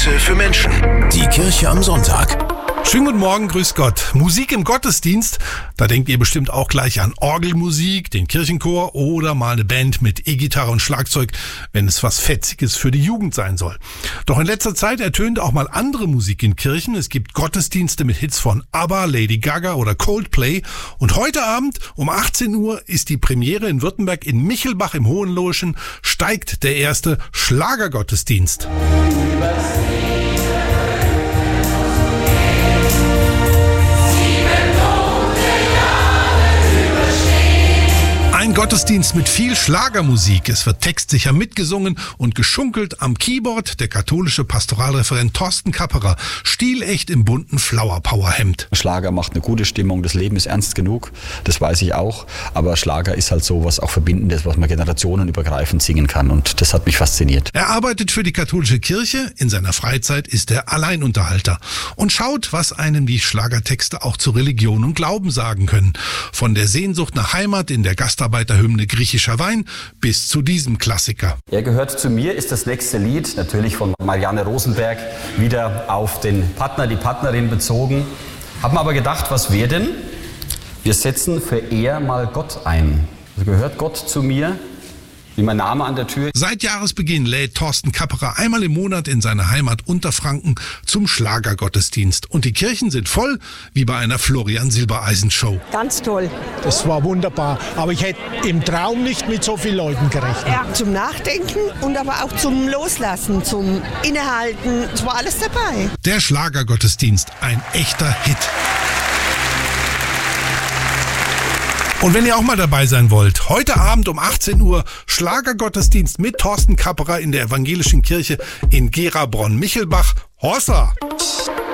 Impulse für Menschen. Die Kirche am Sonntag. Schönen guten Morgen, grüß Gott. Musik im Gottesdienst, da denkt ihr bestimmt auch gleich an Orgelmusik, den Kirchenchor oder mal eine Band mit E-Gitarre und Schlagzeug, wenn es was Fetziges für die Jugend sein soll. Doch in letzter Zeit ertönt auch mal andere Musik in Kirchen. Es gibt Gottesdienste mit Hits von ABBA, Lady Gaga oder Coldplay. Und heute Abend um 18 Uhr ist die Premiere in Württemberg in Michelbach im Hohenloischen, steigt der erste Schlagergottesdienst. Ein Gottesdienst mit viel Schlagermusik. Es wird textsicher mitgesungen und geschunkelt am Keyboard der katholische Pastoralreferent Thorsten Kapperer, stilecht im bunten Flower-Power-Hemd. Schlager macht eine gute Stimmung, das Leben ist ernst genug, das weiß ich auch, aber Schlager ist halt so was auch Verbindendes, was man generationenübergreifend singen kann und das hat mich fasziniert. Er arbeitet für die katholische Kirche, in seiner Freizeit ist er Alleinunterhalter und schaut, was einem die Schlagertexte auch zu Religion und Glauben sagen können. Von der Sehnsucht nach Heimat in der Gastarbeiterhymne Griechischer Wein bis zu diesem Klassiker. Er gehört zu mir ist das nächste Lied, natürlich von Marianne Rosenberg, wieder auf den Partner, die Partnerin bezogen. Haben aber gedacht, was wäre denn? Wir setzen für er mal Gott ein. Also gehört Gott zu mir? Wie mein Name an der Tür. Seit Jahresbeginn lädt Thorsten Kapperer einmal im Monat in seine Heimat Unterfranken zum Schlagergottesdienst. Und die Kirchen sind voll, wie bei einer Florian-Silbereisen-Show. Ganz toll. Das war wunderbar, aber ich hätte im Traum nicht mit so vielen Leuten gerechnet. Ja, zum Nachdenken und aber auch zum Loslassen, zum Innehalten. Es war alles dabei. Der Schlagergottesdienst, ein echter Hit. Und wenn ihr auch mal dabei sein wollt, heute Abend um 18 Uhr Schlagergottesdienst mit Thorsten Kapperer in der Evangelischen Kirche in Gerabronn-Michelbach. Hossa!